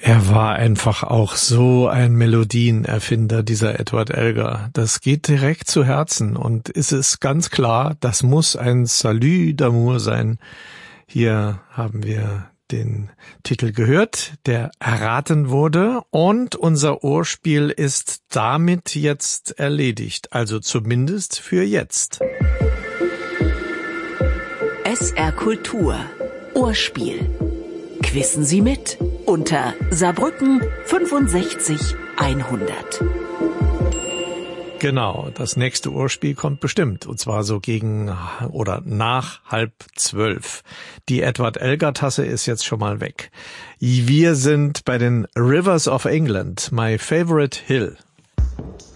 Er war einfach auch so ein Melodienerfinder, dieser Edward Elgar. Das geht direkt zu Herzen und ist es ganz klar, das muss ein Salut d'amour sein. Hier haben wir den Titel gehört, der erraten wurde, und unser Ohrspiel ist damit jetzt erledigt, also zumindest für jetzt. SR Kultur Ohrspiel. Quissen Sie mit unter Saarbrücken 65 100. Genau, das nächste Ohrspiel kommt bestimmt, und zwar so gegen oder nach 11:30. Die Edward Elgar-Tasse ist jetzt schon mal weg. Wir sind bei den Rivers of England, My Favorite Hill.